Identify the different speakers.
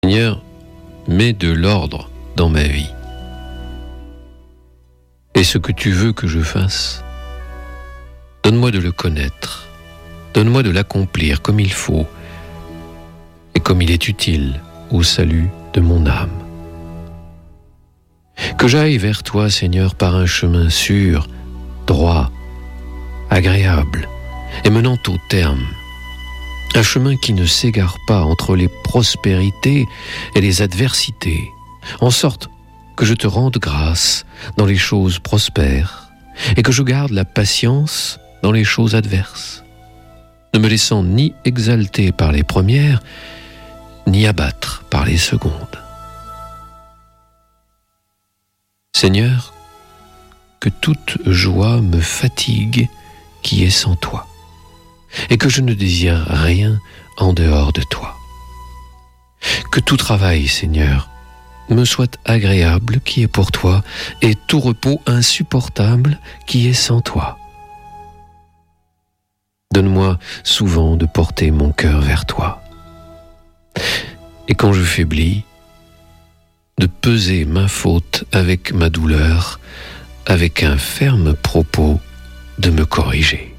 Speaker 1: Seigneur, mets de l'ordre dans ma vie. Et ce que tu veux que je fasse, donne-moi de le connaître, donne-moi de l'accomplir comme il faut et comme il est utile au salut de mon âme. Que j'aille vers toi, Seigneur, par un chemin sûr, droit, agréable et menant au terme. Un chemin qui ne s'égare pas entre les prospérités et les adversités, en sorte que je te rende grâce dans les choses prospères et que je garde la patience dans les choses adverses, ne me laissant ni exalter par les premières, ni abattre par les secondes. Seigneur, que toute joie me fatigue qui est sans toi, et que je ne désire rien en dehors de toi. Que tout travail, Seigneur, me soit agréable qui est pour toi, et tout repos insupportable qui est sans toi. Donne-moi souvent de porter mon cœur vers toi, et quand je faiblis, de peser ma faute avec ma douleur, avec un ferme propos de me corriger.